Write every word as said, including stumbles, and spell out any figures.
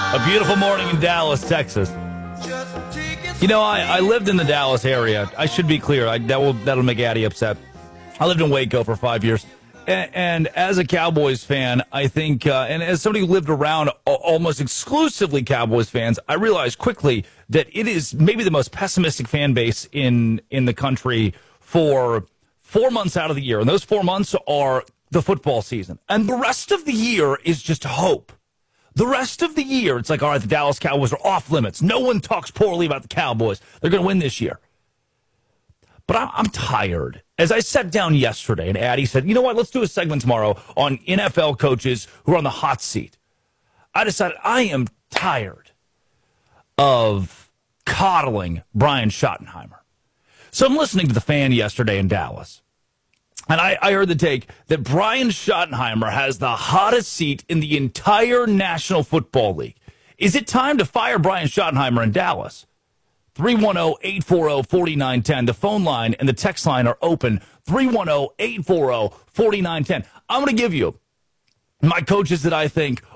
A beautiful morning in Dallas, Texas. You know, I, I lived in the Dallas area. I should be clear. I, that will, that'll make Addie upset. I lived in Waco for five years. And, and as a Cowboys fan, I think, uh, and as somebody who lived around almost exclusively Cowboys fans, I realized quickly that it is maybe the most pessimistic fan base in, in the country for four months out of the year. And those four months are the football season. And the rest of the year is just hope. The rest of the year, it's like, all right, the Dallas Cowboys are off limits. No one talks poorly about the Cowboys. They're going to win this year. But I'm, I'm tired. As I sat down yesterday, and Addie said, you know what, let's do a segment tomorrow on N F L coaches who are on the hot seat. I decided I am tired of coddling Brian Schottenheimer. So I'm listening to the fan yesterday in Dallas. And I, I heard the take that Brian Schottenheimer has the hottest seat in the entire National Football League. Is it time to fire Brian Schottenheimer in Dallas? three one zero, eight four zero, four nine one zero. The phone line and the text line are open. three one zero, eight four zero, four nine one zero. I'm going to give you my coaches that I think